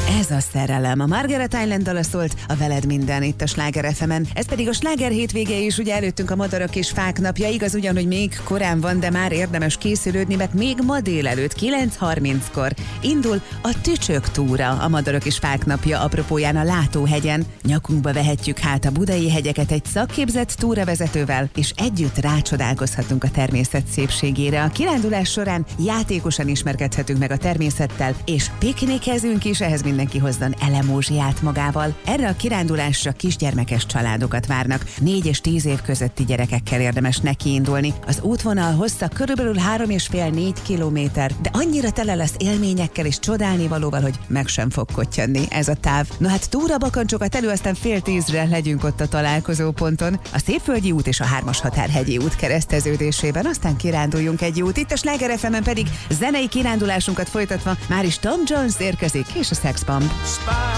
Ez a szerelem. A Margaret Island dala szólt, a Veled minden itt a Sláger FM-en. Ez pedig a sláger hétvége is, ugye előttünk a Madarak és Fák napja. Igaz ugyan, hogy még korán van, de már érdemes készülődni, mert még ma délelőtt 9:30-kor indul a Tücsök túra, a Madarak és Fák napja apropóján a Látóhegyen. Nyakunkba vehetjük hát a budai hegyeket egy szakképzett túravezetővel, és együtt rácsodálkozhatunk a természet szépségére. A kirándulás során játékosan ismerkedhetünk meg a természettel, és piknikezünk is, ehhez mindenki hozzon elemózsiát magával. Erre a kirándulásra kisgyermekes családokat várnak. 4 és 10 év közötti gyerekekkel érdemes nekiindulni. Az útvonal hossza körülbelül 3,5-4 kilométer, de annyira tele lesz élményekkel és csodálnivalóval, hogy meg sem fog kottyanni ez a táv. No hát túrabakancsokat elő, aztán 9:30-re legyünk ott a találkozóponton. A Szépvölgyi út és a 3-as határhegyi út kereszteződésében, aztán kiránduljunk egy jót. Itt a Sláger FM-en pedig zenei kirándulásunkat folytatva már is Tom Jones érkezik, és a Sex Bomb.